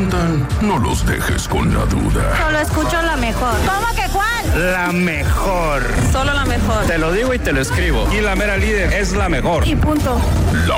preguntan, no los dejes con la duda. Solo escucho la mejor. ¿Cómo que cuál? La mejor. Solo la mejor. Te lo digo y te lo escribo. Y la mera líder es la mejor. Y punto. La